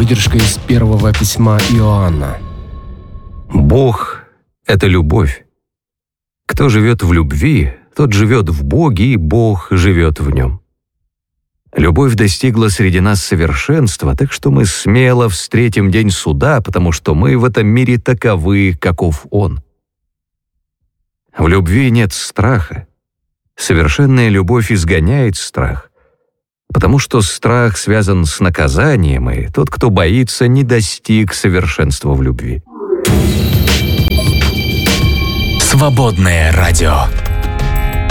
Выдержка из первого письма Иоанна. Бог — это любовь. Кто живет в любви, тот живет в Боге, и Бог живет в нем. Любовь достигла среди нас совершенства, так что мы смело встретим день суда, потому что мы в этом мире таковы, каков Он. В любви нет страха. Совершенная любовь изгоняет страх, потому что страх связан с наказанием, и тот, кто боится, не достиг совершенства в любви. Свободное радио.